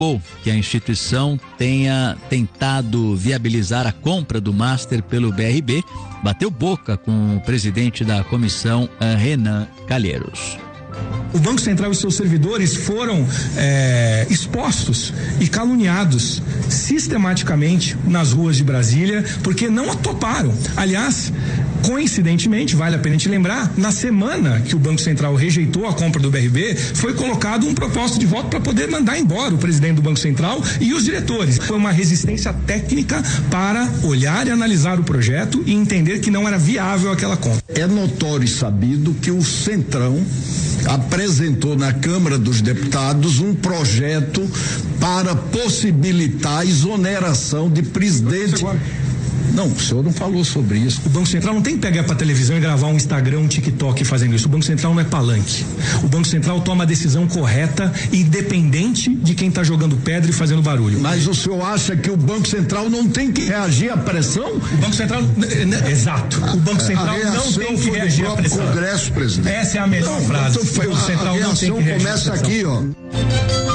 que a instituição tenha tentado viabilizar a compra do Master pelo BRB, bateu boca com o presidente da comissão, Renan Calheiros. O Banco Central e seus servidores foram expostos e caluniados sistematicamente nas ruas de Brasília, porque não a toparam. Aliás, coincidentemente, vale a pena te lembrar, na semana que o Banco Central rejeitou a compra do BRB, foi colocado um propósito de voto para poder mandar embora o presidente do Banco Central e os diretores. Foi uma resistência técnica para olhar e analisar o projeto e entender que não era viável aquela compra. É notório e sabido que o Centrão apresentou na Câmara dos Deputados um projeto para possibilitar a exoneração de presidente. Não, o senhor não falou sobre isso. O Banco Central não tem que pegar pra televisão e gravar um Instagram, um TikTok fazendo isso. O Banco Central não é palanque. O Banco Central toma a decisão correta, independente de quem tá jogando pedra e fazendo barulho. Mas o senhor acha que o Banco Central não tem que reagir à pressão? O Banco Central, exato. O Banco Central não tem que reagir à pressão. Congresso, presidente. Essa é a melhor frase. O Banco Central não tem que reagir à pressão. Começa aqui, ó.